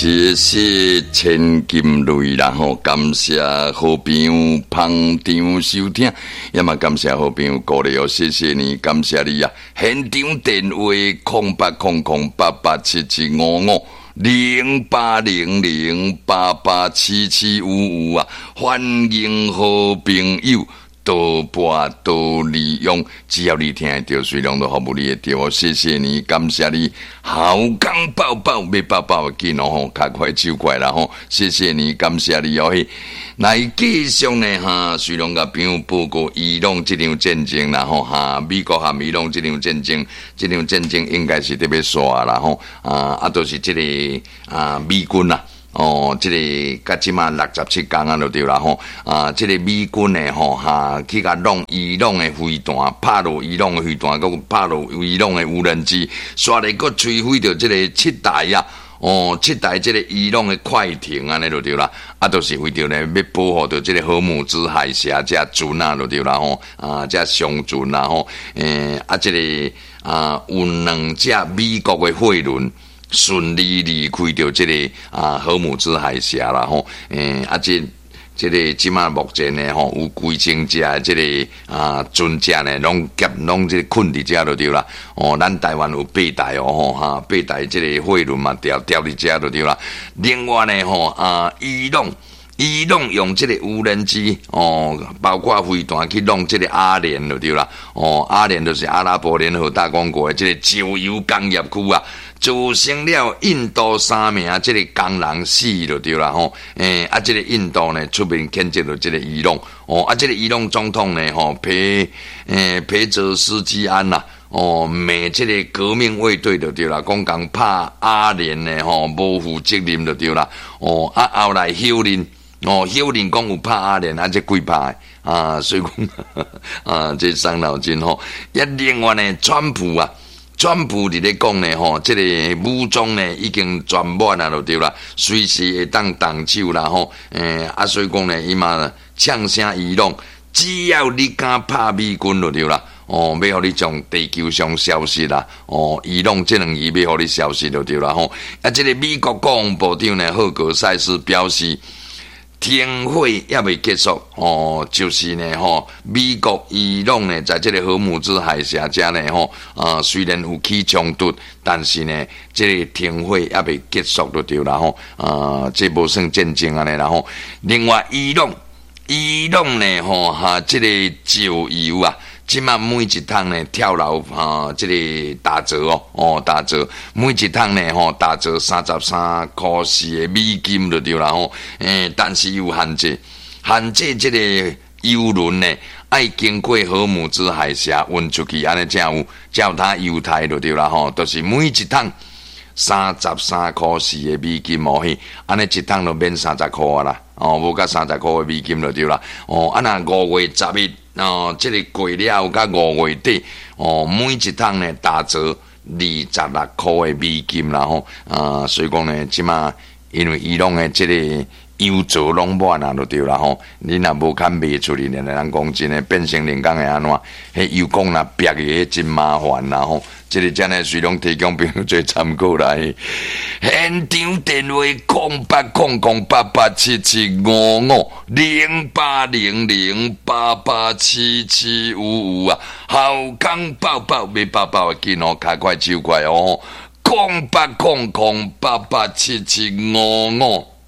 谢谢千金类啦吼，感谢好朋友捧场收听，也嘛感谢好朋友鼓励哦，谢谢你，感谢你啊！现场电话0800887755。0800887755啊！欢迎好朋友多播多利用，只要你听得到，水量都服务你会到。谢谢你，感谢你，好讲抱抱，要抱抱紧哦吼，较快手快啦吼！谢谢你，感谢你哦嘿。来继续呢哈，水量甲朋友报告伊朗这场战争啦吼哈，美国和伊朗这场战争，应该是特别煞啦吼都是这个美军啦。这个甲即马67天啊，就对啦吼这个美军的吼去甲弄伊朗的飞弹，拍落伊朗的飞弹，佮拍落伊朗的无人机，煞来佮摧毁着这个7台啊，7台这个伊朗的快艇安尼就对啦，就是为着呢要保护着这个荷姆兹海峡这船啊，就对啦吼这商船啦吼，这个有2只美国的货轮。顺利离开到这个荷姆兹海峡啦吼，这个即马目前呢吼有几千只这个船只呢拢这个困伫遮就对啦。咱台湾有8台吼8台这个货轮嘛调伫遮就对啦。另外呢吼伊朗用这个无人机包括飞弹去弄这个阿联就对啦。阿联就是阿拉伯联合大公国的这个石油工业区啊。造成了印度3名这个工人死就对啦吼，这个印度呢出面谴责了这个伊朗，这个伊朗总统呢培泽斯基安呐，骂这个革命卫队就对啦，讲拍阿联呢无负责任就对啦，后来休林讲有拍阿联，这几拍所以讲这伤脑筋吼，另外呢，川普伫咧讲呢吼，这个武装呢已经全满啊，就对啦，随时会当动手啦吼，所以讲呢，伊嘛呛声伊朗，只要你敢拍美军就对啦，要互你从地球上消失啦，伊朗这2亿要互你消失就对啦吼，这个美国国防部长呢霍格塞斯表示。停火也未结束就是呢美国、伊朗呢，在这个荷姆兹海峡遮呢虽然有起冲突，但是呢，这个停火也未结束就对啦这无算战争安尼啦吼。另外，伊朗呢这个石油啊。即马每一桶呢跳楼这个打折打折每一桶呢打折33块4的美金就对啦吼，但是有限制这个油轮呢爱经过荷姆兹海峡运出去，安尼才有它油台就对啦吼，就是每一桶33块4的美金嘿，安尼一桶就免30块啦，无甲30块的美金就对啦，那5月11日。这个过了到5月底，每一桶呢打折26块的美金啦吼，所以讲呢，即马因为伊朗的这个油槽拢满啊，就对啦吼，你若无看卖出去，人讲真诶，变成人工会安怎？迄油管若逼个真麻烦啦吼。这个真诶，随龙提供朋友做参考来。现场电话08008877550800887755啊，好康抱抱要抱抱紧哦，脚快手快哦，0800887755。